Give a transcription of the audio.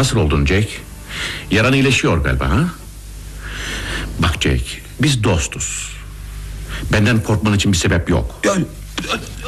Nasıl oldun Jack? Yaran iyileşiyor galiba ha? Bak Jack, biz dostuz. Benden korkman için bir sebep yok. Yani